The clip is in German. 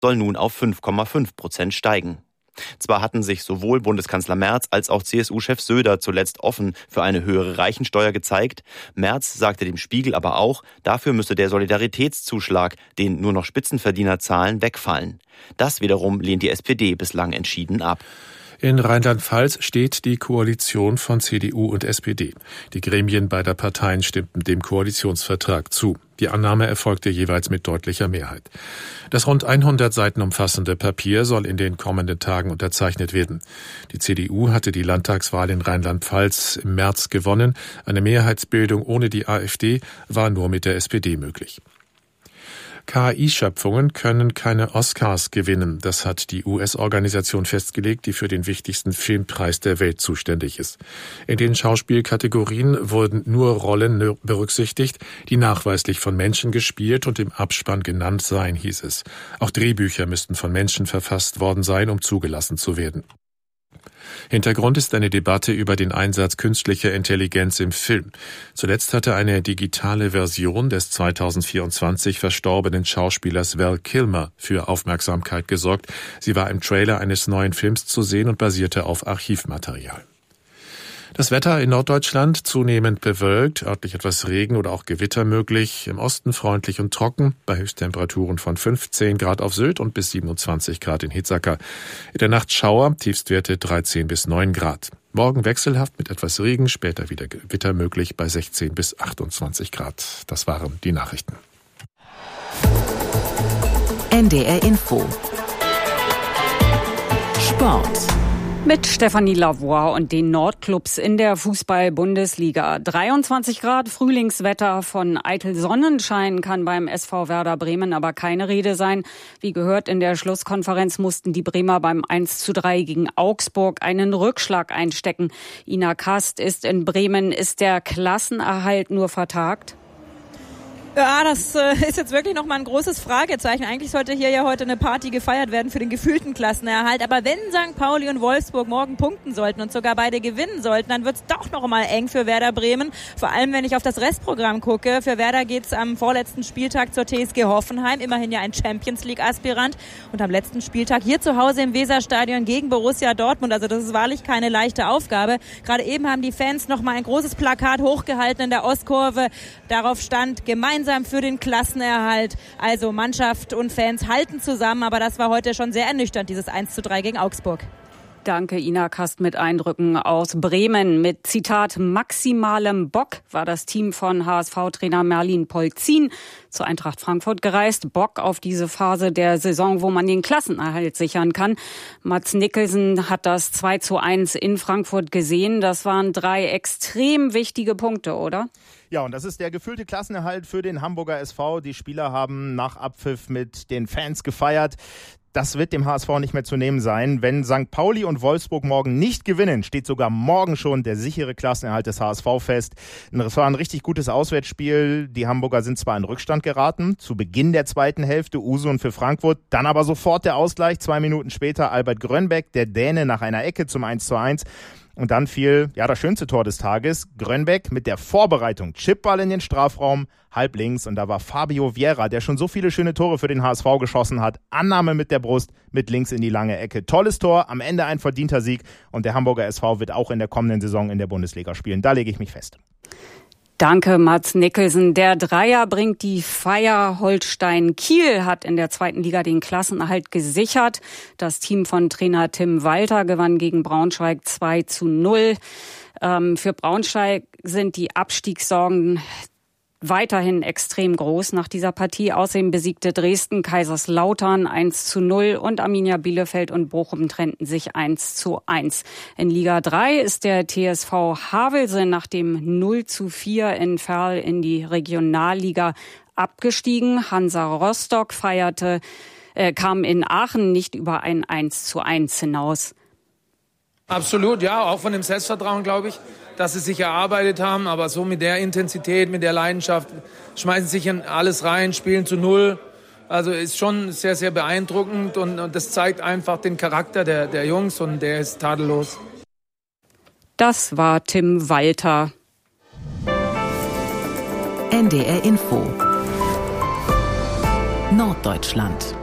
soll nun auf 5,5% steigen. Zwar hatten sich sowohl Bundeskanzler Merz als auch CSU-Chef Söder zuletzt offen für eine höhere Reichensteuer gezeigt. Merz sagte dem Spiegel aber auch, dafür müsse der Solidaritätszuschlag, den nur noch Spitzenverdiener zahlen, wegfallen. Das wiederum lehnt die SPD bislang entschieden ab. In Rheinland-Pfalz steht die Koalition von CDU und SPD. Die Gremien beider Parteien stimmten dem Koalitionsvertrag zu. Die Annahme erfolgte jeweils mit deutlicher Mehrheit. Das rund 100 Seiten umfassende Papier soll in den kommenden Tagen unterzeichnet werden. Die CDU hatte die Landtagswahl in Rheinland-Pfalz im März gewonnen. Eine Mehrheitsbildung ohne die AfD war nur mit der SPD möglich. KI-Schöpfungen können keine Oscars gewinnen. Das hat die US-Organisation festgelegt, die für den wichtigsten Filmpreis der Welt zuständig ist. In den Schauspielkategorien wurden nur Rollen berücksichtigt, die nachweislich von Menschen gespielt und im Abspann genannt seien, hieß es. Auch Drehbücher müssten von Menschen verfasst worden sein, um zugelassen zu werden. Hintergrund ist eine Debatte über den Einsatz künstlicher Intelligenz im Film. Zuletzt hatte eine digitale Version des 2024 verstorbenen Schauspielers Val Kilmer für Aufmerksamkeit gesorgt. Sie war im Trailer eines neuen Films zu sehen und basierte auf Archivmaterial. Das Wetter in Norddeutschland zunehmend bewölkt, örtlich etwas Regen oder auch Gewitter möglich, im Osten freundlich und trocken, bei Höchsttemperaturen von 15 Grad auf Sylt und bis 27 Grad in Hitzacker. In der Nacht Schauer, Tiefstwerte 13 bis 9 Grad. Morgen wechselhaft mit etwas Regen, später wieder Gewitter möglich bei 16 bis 28 Grad. Das waren die Nachrichten. NDR Info. Sport. Mit Stefanie Lavoie und den Nordclubs in der Fußball-Bundesliga. 23 Grad Frühlingswetter, von eitel Sonnenschein kann beim SV Werder Bremen aber keine Rede sein. Wie gehört, in der Schlusskonferenz mussten die Bremer beim 1:3 gegen Augsburg einen Rückschlag einstecken. Ina Kast ist in Bremen. Ist der Klassenerhalt nur vertagt? Ja, das ist jetzt wirklich nochmal ein großes Fragezeichen. Eigentlich sollte hier ja heute eine Party gefeiert werden für den gefühlten Klassenerhalt. Aber wenn St. Pauli und Wolfsburg morgen punkten sollten und sogar beide gewinnen sollten, dann wird's doch noch mal eng für Werder Bremen. Vor allem, wenn ich auf das Restprogramm gucke. Für Werder geht's am vorletzten Spieltag zur TSG Hoffenheim. Immerhin ja ein Champions-League-Aspirant. Und am letzten Spieltag hier zu Hause im Weserstadion gegen Borussia Dortmund. Also das ist wahrlich keine leichte Aufgabe. Gerade eben haben die Fans noch mal ein großes Plakat hochgehalten in der Ostkurve. Darauf stand: gemeinsam für den Klassenerhalt. Also Mannschaft und Fans halten zusammen, aber das war heute schon sehr ernüchternd, dieses 1:3 gegen Augsburg. Danke, Ina Kast mit Eindrücken aus Bremen. Mit Zitat maximalem Bock war das Team von HSV-Trainer Merlin Polzin zur Eintracht Frankfurt gereist. Bock auf diese Phase der Saison, wo man den Klassenerhalt sichern kann. Mads Nicholson hat das 2:1 in Frankfurt gesehen. Das waren 3 extrem wichtige Punkte, oder? Ja, und das ist der gefühlte Klassenerhalt für den Hamburger SV. Die Spieler haben nach Abpfiff mit den Fans gefeiert. Das wird dem HSV nicht mehr zu nehmen sein. Wenn St. Pauli und Wolfsburg morgen nicht gewinnen, steht sogar morgen schon der sichere Klassenerhalt des HSV fest. Es war ein richtig gutes Auswärtsspiel. Die Hamburger sind zwar in Rückstand geraten, zu Beginn der zweiten Hälfte Usun für Frankfurt, dann aber sofort der Ausgleich. 2 Minuten später Albert Grönbeck, der Däne, nach einer Ecke zum 1:1. Und dann fiel das schönste Tor des Tages. Grönbeck mit der Vorbereitung. Chipball in den Strafraum, halb links. Und da war Fabio Vieira, der schon so viele schöne Tore für den HSV geschossen hat. Annahme mit der Brust, mit links in die lange Ecke. Tolles Tor, am Ende ein verdienter Sieg. Und der Hamburger SV wird auch in der kommenden Saison in der Bundesliga spielen. Da lege ich mich fest. Danke, Mads Nicholson. Der Dreier bringt die Feier. Holstein Kiel hat in der 2. Liga den Klassenerhalt gesichert. Das Team von Trainer Tim Walter gewann gegen Braunschweig 2:0. Für Braunschweig sind die Abstiegssorgen weiterhin extrem groß nach dieser Partie. Außerdem besiegte Dresden Kaiserslautern 1:0 und Arminia Bielefeld und Bochum trennten sich 1:1. In Liga 3 ist der TSV Havelse nach dem 0:4 in Verl in die Regionalliga abgestiegen. Hansa Rostock kam in Aachen nicht über ein 1:1 hinaus. Absolut, ja, auch von dem Selbstvertrauen, glaube ich, dass sie sich erarbeitet haben, aber so mit der Intensität, mit der Leidenschaft, schmeißen sich in alles rein, spielen zu 0. Also ist schon sehr, sehr beeindruckend und das zeigt einfach den Charakter der Jungs und der ist tadellos. Das war Tim Walter. NDR Info. Norddeutschland.